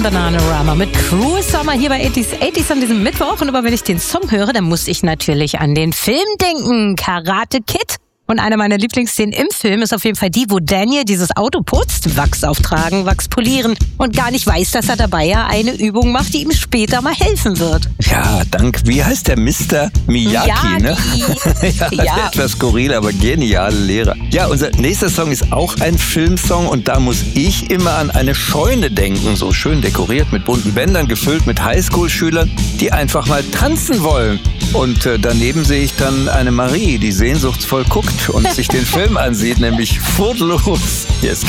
Bananarama mit Cruel Summer hier bei 80s an diesem Mittwoch. Und immer wenn ich den Song höre, dann muss ich natürlich an den Film denken, Karate Kid. Und eine meiner Lieblingsszenen im Film ist auf jeden Fall die, wo Daniel dieses Auto putzt, Wachs auftragen, Wachs polieren und gar nicht weiß, dass er dabei ja eine Übung macht, die ihm später mal helfen wird. Ja, wie heißt der Mr. Miyagi, ne? Ja, der etwas skurrile, aber geniale Lehrer. Ja, unser nächster Song ist auch ein Filmsong und da muss ich immer an eine Scheune denken, so schön dekoriert mit bunten Bändern, gefüllt mit Highschool-Schülern, die einfach mal tanzen wollen. Und daneben sehe ich dann eine Marie, die sehnsuchtsvoll guckt und sich den Film ansieht, nämlich Footloose. Hier ist